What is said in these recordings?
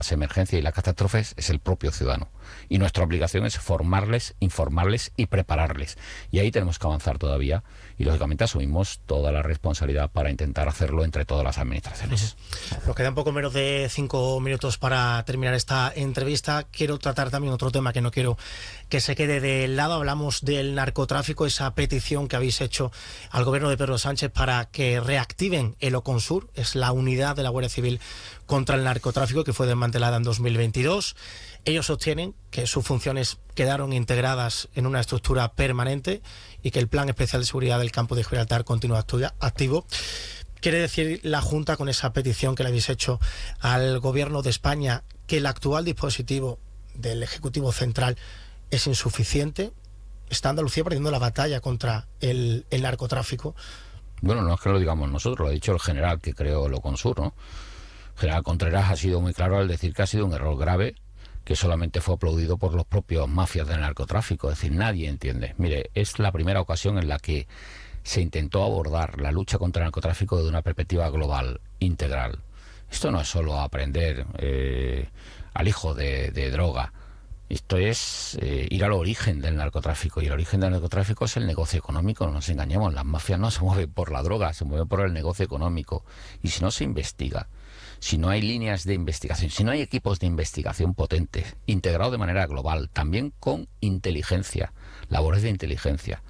las emergencias y las catástrofes es el propio ciudadano. Y nuestra obligación es formarles, informarles y prepararles. Y ahí tenemos que avanzar todavía. Y lógicamente asumimos toda la responsabilidad para intentar hacerlo entre todas las administraciones. Nos quedan poco menos de 5 minutos para terminar esta entrevista. Quiero tratar también otro tema que no quiero que se quede de lado. Hablamos del narcotráfico, esa petición que habéis hecho al gobierno de Pedro Sánchez para que reactiven el Oconsur. Es la unidad de la Guardia Civil contra el narcotráfico que fue desmantelada en 2022. Ellos sostienen que sus funciones quedaron integradas en una estructura permanente y que el Plan Especial de Seguridad del Campo de Gibraltar continúa activo. ¿Quiere decir la Junta, con esa petición que le habéis hecho al Gobierno de España, que el actual dispositivo del Ejecutivo Central es insuficiente? ¿Está Andalucía perdiendo la batalla contra el narcotráfico? Bueno, no es que lo digamos nosotros, lo ha dicho el general que creó el Oconsur, ¿no? El general Contreras ha sido muy claro al decir que ha sido un error grave, que solamente fue aplaudido por los propios mafias del narcotráfico. Es decir, nadie entiende. Mire, es la primera ocasión en la que se intentó abordar la lucha contra el narcotráfico desde una perspectiva global, integral. Esto no es solo aprender al hijo de droga. Esto es ir al origen del narcotráfico. Y el origen del narcotráfico es el negocio económico. No nos engañemos, las mafias no se mueven por la droga, se mueven por el negocio económico. Y si no se investiga, si no hay líneas de investigación, si no hay equipos de investigación potentes, integrados de manera global, también con inteligencia, labores de inteligencia,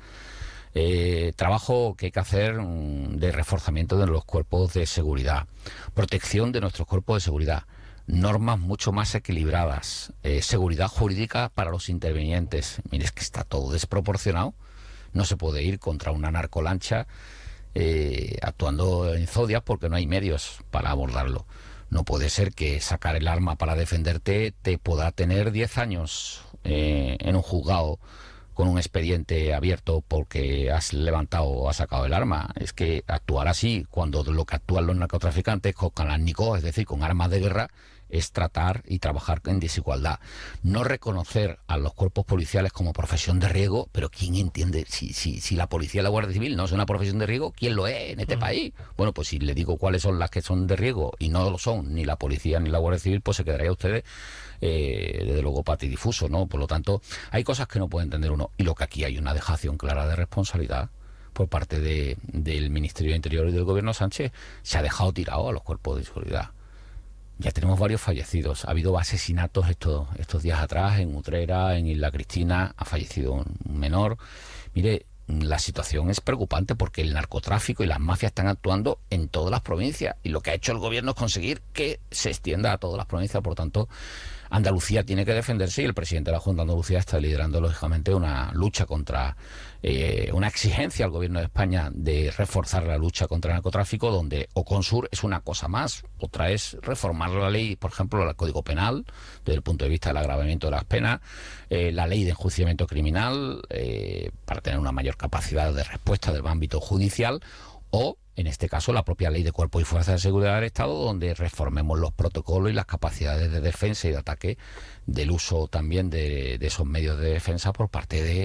trabajo que hay que hacer de reforzamiento de los cuerpos de seguridad, protección de nuestros cuerpos de seguridad, normas mucho más equilibradas, seguridad jurídica para los intervinientes. Mire, es que está todo desproporcionado. No se puede ir contra una narcolancha actuando en zodias porque no hay medios para abordarlo. No puede ser que sacar el arma para defenderte te pueda tener 10 años en un juzgado con un expediente abierto porque has levantado o has sacado el arma. Es que actuar así, cuando lo que actúan los narcotraficantes con Kalashnikov, es decir, con armas de guerra, es tratar y trabajar en desigualdad. No reconocer a los cuerpos policiales como profesión de riesgo, pero ¿quién entiende? Si la policía y la Guardia Civil no es una profesión de riesgo, ¿quién lo es en este país? Bueno, pues si le digo cuáles son las que son de riesgo y no lo son ni la policía ni la Guardia Civil, pues se quedaría ustedes desde luego patidifuso, ¿no? Por lo tanto, hay cosas que no puede entender uno. Y lo que aquí hay una dejación clara de responsabilidad por parte del Ministerio de Interior y del Gobierno Sánchez. Se ha dejado tirado a los cuerpos de seguridad. Ya tenemos varios fallecidos. Ha habido asesinatos estos días atrás en Utrera, en Isla Cristina. Ha fallecido un menor. Mire, la situación es preocupante porque el narcotráfico y las mafias están actuando en todas las provincias. Y lo que ha hecho el gobierno es conseguir que se extienda a todas las provincias. Por tanto, Andalucía tiene que defenderse y el presidente de la Junta de Andalucía está liderando, lógicamente, una lucha contra, una exigencia al gobierno de España de reforzar la lucha contra el narcotráfico, donde Oconsur es una cosa más. Otra es reformar la ley, por ejemplo, el Código Penal, desde el punto de vista del agravamiento de las penas, la ley de enjuiciamiento criminal, para tener una mayor capacidad de respuesta del ámbito judicial, o en este caso la propia ley de cuerpos y fuerzas de seguridad del Estado, donde reformemos los protocolos y las capacidades de defensa y de ataque, del uso también de esos medios de defensa por parte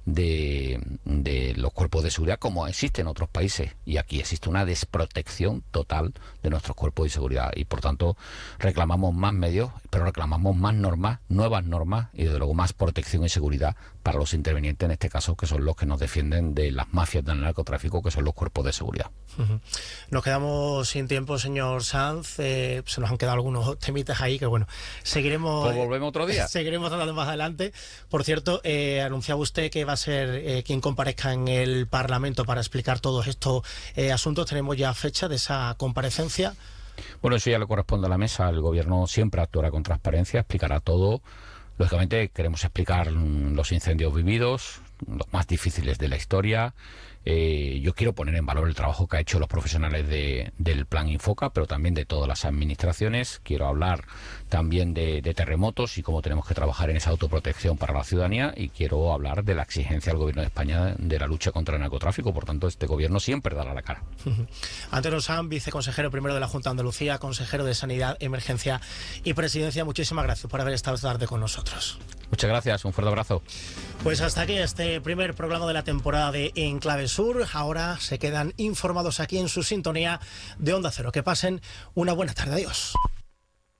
de los cuerpos de seguridad, como existe en otros países. Y aquí existe una desprotección total de nuestros cuerpos de seguridad y por tanto reclamamos más medios, pero reclamamos más normas, nuevas normas y desde luego más protección y seguridad para los intervinientes, en este caso, que son los que nos defienden de las mafias del narcotráfico, que son los cuerpos de seguridad. Nos quedamos sin tiempo, señor Sanz. Se nos han quedado algunos temitas ahí que, bueno, seguiremos. Pues volvemos otro día. Seguiremos tratando más adelante. Por cierto, anunciaba usted que va a ser quien comparezca en el Parlamento para explicar todos estos asuntos. ¿Tenemos ya fecha de esa comparecencia? Bueno, eso ya le corresponde a la mesa. El gobierno siempre actuará con transparencia, explicará todo. Lógicamente queremos explicar los incendios vividos, los más difíciles de la historia. Yo quiero poner en valor el trabajo que han hecho los profesionales del Plan Infoca, pero también de todas las administraciones. Quiero hablar también de terremotos y cómo tenemos que trabajar en esa autoprotección para la ciudadanía, y quiero hablar de la exigencia al Gobierno de España de la lucha contra el narcotráfico. Por tanto, este Gobierno siempre dará la cara. Antonio Sanz, viceconsejero primero de la Junta de Andalucía, consejero de Sanidad, Emergencia y Presidencia, muchísimas gracias por haber estado esta tarde con nosotros. Muchas gracias, un fuerte abrazo. Pues hasta aquí este primer programa de la temporada de En Clave Sur. Ahora se quedan informados aquí en su sintonía de Onda Cero. Que pasen una buena tarde. Adiós.